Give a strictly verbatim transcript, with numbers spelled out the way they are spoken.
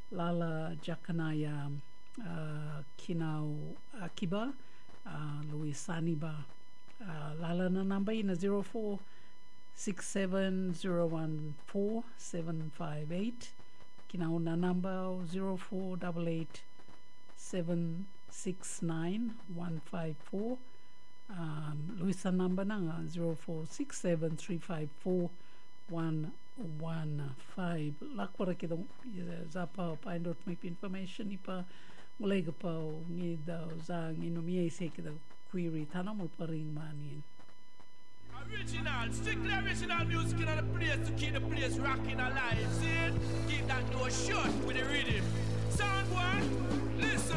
Lala Jakanaya uh, Kinau Akiba, uh, Louis Saniba. Uh, Lala na number ina zero four six seven zero one four seven five eight. Kinau na number zero four eight eight seven six nine one five four. Um, Luisa number na zero four six seven three five four one one five. Lakwara kita zapa paindot may information ipa mulai ka pa ngi daw za ngi no miye se kita query tana mo paring manin. Original, strictly original music in the place to keep the place rocking alive. See it? Keep that door shut with the rhythm. Sound one.